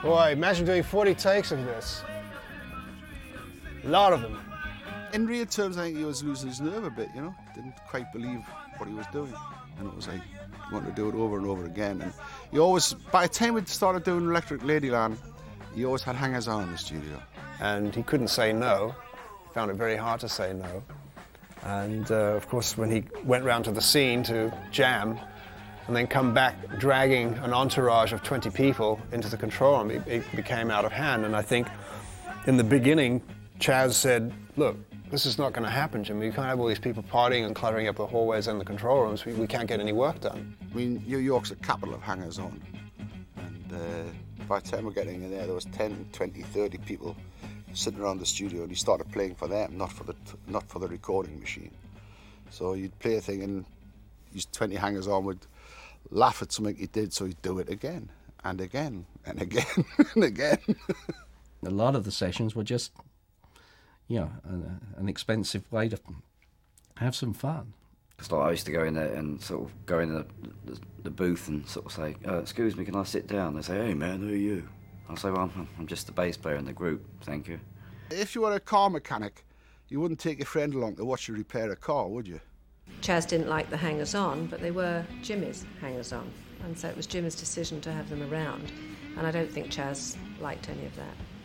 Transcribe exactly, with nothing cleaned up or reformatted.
Boy, imagine doing forty takes of this. A lot of them. In real terms, I think he was losing his nerve a bit, you know? Didn't quite believe what he was doing. And it was like, he wanted to do it over and over again. And he always, by the time we started doing Electric Ladyland, he always had hangers on in the studio. And he couldn't say no. He found it very hard to say no. And, uh, of course, when he went round to the scene to jam, and then come back dragging an entourage of twenty people into the control room, it, it became out of hand. And I think in the beginning, Chas said, look, this is not going to happen, Jim. We can't have all these people partying and cluttering up the hallways and the control rooms. We, we can't get any work done. I mean, New York's a capital of hangers-on. And uh, by the time we're getting in there, there was ten, twenty, thirty people sitting around the studio, and he started playing for them, not for the, not for the recording machine. So you'd play a thing, and these twenty hangers-on would laugh at something he did, so he'd do it again, and again, and again, and again. A lot of the sessions were just, you know, an, an expensive way to have some fun. It's like I used to go in there and sort of go in the, the, the booth and sort of say, uh, excuse me, can I sit down? They say, hey man, who are you? I'll say, well, I'm, I'm just the bass player in the group, thank you. If you were a car mechanic, you wouldn't take your friend along to watch you repair a car, would you? Chas didn't like the hangers-on, but they were Jimmy's hangers-on, and so it was Jimmy's decision to have them around, and I don't think Chas liked any of that.